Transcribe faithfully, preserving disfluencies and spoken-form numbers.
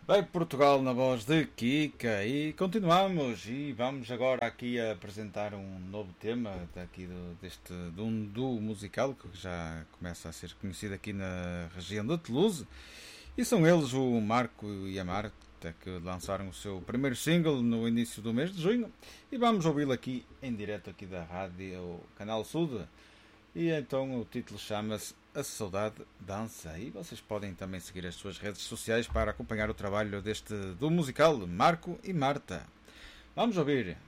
Vai Portugal na voz de Kika e continuamos e vamos agora aqui a apresentar um novo tema daqui do, deste de um duo musical que já começa a ser conhecido aqui na região de Toulouse e são eles o Marco e a Marta que lançaram o seu primeiro single no início do mês de junho e vamos ouvi-lo aqui em direto aqui da rádio Canal Sud. E então o título chama-se A Saudade Dança. E vocês podem também seguir as suas redes sociais para acompanhar o trabalho deste do musical Marco e Marta. Vamos ouvir.